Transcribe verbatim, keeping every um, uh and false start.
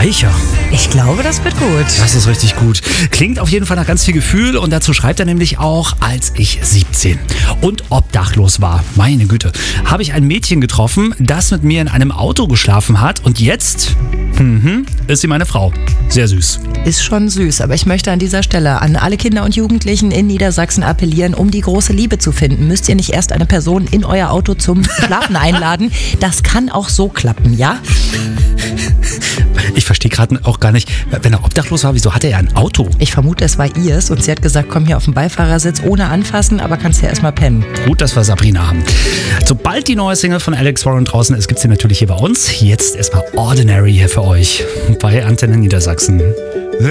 Eicher. Ich glaube, das wird gut. Das ist richtig gut. Klingt auf jeden Fall nach ganz viel Gefühl und dazu schreibt er nämlich auch, als ich siebzehn und obdachlos war, meine Güte, habe ich ein Mädchen getroffen, das mit mir in einem Auto geschlafen hat und jetzt mhm, ist sie meine Frau. Sehr süß. Ist schon süß, aber ich möchte an dieser Stelle an alle Kinder und Jugendlichen in Niedersachsen appellieren, um die große Liebe zu finden, müsst ihr nicht erst eine Person in euer Auto zum Schlafen einladen. Das kann auch so klappen, ja? Ich verstehe gerade auch gar nicht, wenn er obdachlos war, wieso hatte er ein Auto? Ich vermute, es war ihrs und sie hat gesagt, komm hier auf den Beifahrersitz ohne anfassen, aber kannst ja erstmal pennen. Gut, dass wir Sabrina haben. Sobald die neue Single von Alex Warren draußen ist, gibt es sie natürlich hier bei uns. Jetzt erstmal Ordinary hier für euch bei Antenne Niedersachsen.